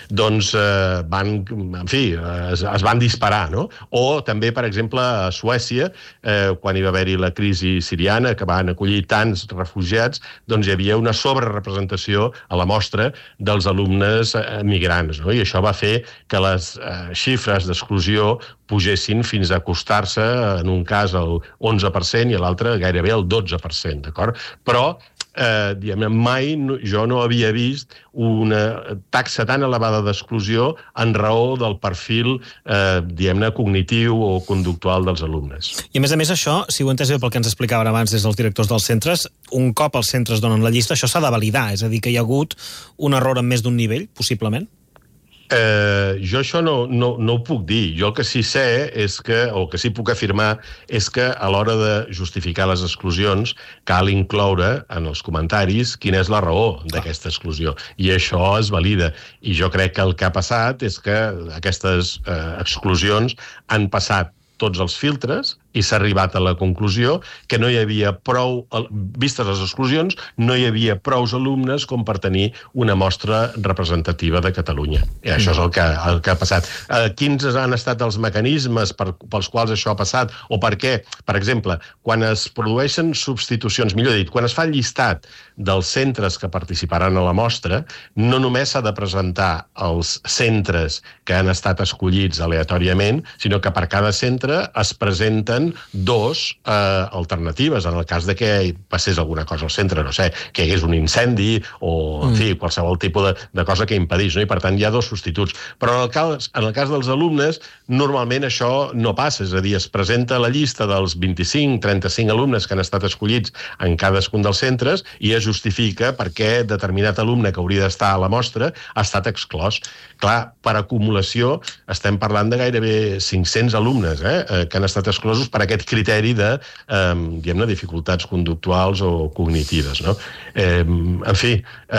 doncs es van disparar, no? O també, per exemple, a Suècia, quan hi va haver-hi la crisi siriana, que van acollir tants refugiats, doncs hi havia una sobrerepresentació a la mostra dels alumnes migrants, no? I això va fer que les xifres d'exclusió pugessin fins a acostar-se, en un cas, al 11% i a l'altre gairebé al 12%, d'acord? Però mai jo no havia vist una taxa tan elevada d'exclusió en raó del perfil, diguem-ne, cognitiu o conductual dels alumnes. I a més això, si ho he entès bé pel que ens explicaven abans des dels directors dels centres, un cop els centres donen la llista, això s'ha de validar, és a dir, que hi ha hagut un error en més d'un nivell, possiblement? Jo això no ho puc dir. Jo el que sí sé és que, o el que sí puc afirmar, és que a l'hora de justificar les exclusions cal incloure en els comentaris quina és la raó d'aquesta exclusió. I això es valida. I jo crec que el que ha passat és que aquestes exclusions han passat tots els filtres i s'ha arribat a la conclusió que no hi havia prou, vistes les exclusions, no hi havia prous alumnes com per tenir una mostra representativa de Catalunya. I això és el que ha passat. Quins han estat els mecanismes pels quals això ha passat o per què? Per exemple, quan es produeixen substitucions, millor dit, quan es fa el llistat dels centres que participaran a la mostra, no només s'ha de presentar els centres que han estat escollits aleatòriament, sinó que per cada centre es presenten dos alternatives en el cas de que passés alguna cosa al centre, no sé, que hi hagués un incendi o, en fi, qualsevol tipus de cosa que impedís, no? I per tant hi ha dos substituts. Però en el cas dels alumnes, normalment això no passa, és a dir, es presenta la llista dels 25-35 alumnes que han estat escollits en cadascun dels centres i es justifica per què determinat alumne que hauria d'estar a la mostra ha estat exclòs. Clar, per acumulació estem parlant de gairebé 500 alumnes que han estat exclosos per aquest criteri de, diguem-ne, dificultats conductuals o cognitives, no? En fi,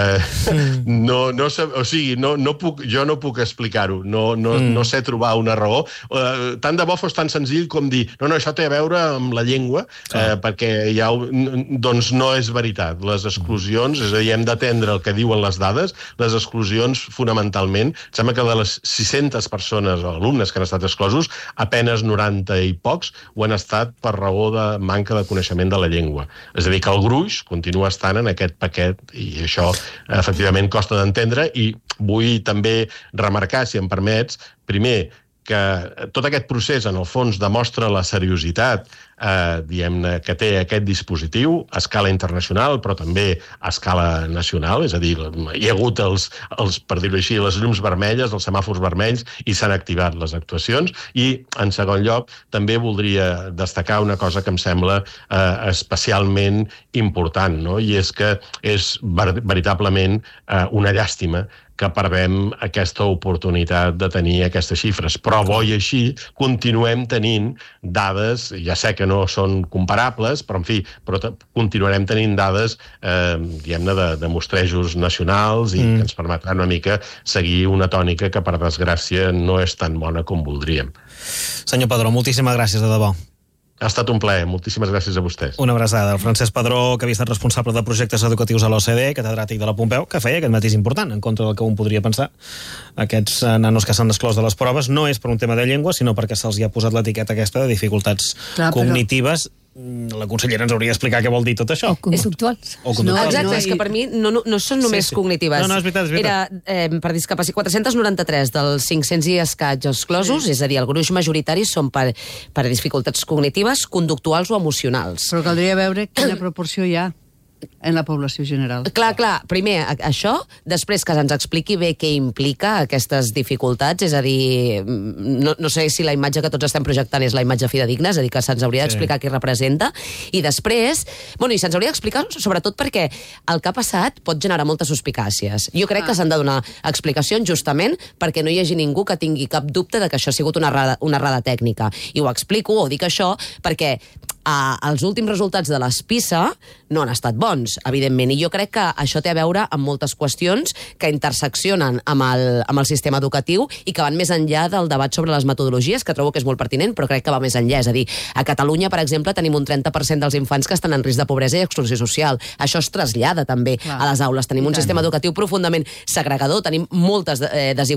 jo no puc explicar-ho, no sé trobar una raó. Tant de bo fos tan senzill com dir no, això té a veure amb la llengua, perquè doncs no és veritat. Les exclusions, és a dir, hem d'atendre el que diuen les dades, les exclusions fonamentalment, sembla que de les 600 persones o alumnes que han estat exclosos, apenes 90 i pocs ho han estat per raó de manca de coneixement de la llengua. És a dir, que el gruix continua estant en aquest paquet i això efectivament costa d'entendre i vull també remarcar, si em permets, primer, que tot aquest procés, en el fons, demostra la seriositat diguem-ne, que té aquest dispositiu a escala internacional, però també a escala nacional, és a dir, hi ha hagut per dir-ho així, les llums vermelles, els semàfors vermells, i s'han activat les actuacions. I, en segon lloc, també voldria destacar una cosa que em sembla especialment important, no? I és que és veritablement una llàstima que perdem aquesta oportunitat de tenir aquestes xifres. Però, bo i així, continuem tenint dades, ja sé que no són comparables, però, en fi, continuarem tenint dades, diguem-ne, de mostrejos nacionals i que ens permetran una mica seguir una tònica que, per desgràcia, no és tan bona com voldríem. Senyor Padró, moltíssimes gràcies, de debò. Ha estat un plaer. Moltíssimes gràcies a vostès. Una abraçada. El Francesc Padró, que havia estat responsable de projectes educatius a l'OCDE, catedràtic de la Pompeu, que feia aquest matís important, en contra del que un podria pensar. Aquests nanos que s'han exclòs de les proves no és per un tema de llengua, sinó perquè se'ls hi ha posat l'etiqueta aquesta de dificultats cognitives. La consellera ens hauria d'explicar què vol dir tot això. És conductuals. Exacte, és que per mi no són només cognitives. No, és veritat, és veritat. Era per discapacitat 493 dels 500 i escaig exclosos, és a dir, el gruix majoritari són per dificultats cognitives, conductuals o emocionals. Però caldria veure quina proporció hi ha en la població general. Clar, primer això, després que ens expliqui bé què implica aquestes dificultats, és a dir, no sé si la imatge que tots estem projectant és la imatge fidedigna, és a dir, que se'ns hauria d'explicar què representa, i després, i se'ns hauria d'explicar sobretot perquè el que ha passat pot generar moltes suspicàcies. Jo crec que s'han de donar explicacions justament perquè no hi hagi ningú que tingui cap dubte de que això ha sigut una errada tècnica. I ho explico, o dic això, perquè els últims resultats de les PISA no han estat bons, evidentment, i jo crec que això té a veure amb moltes qüestions que interseccionen amb el sistema educatiu i que van més enllà del debat sobre les metodologies, que trobo que és molt pertinent, però crec que va més enllà. És a dir, a Catalunya, per exemple, tenim un 30% dels infants que estan en risc de pobresa i exclusió social. Això es trasllada també a les aules. Tenim un sistema educatiu profundament segregador, tenim moltes desigualtats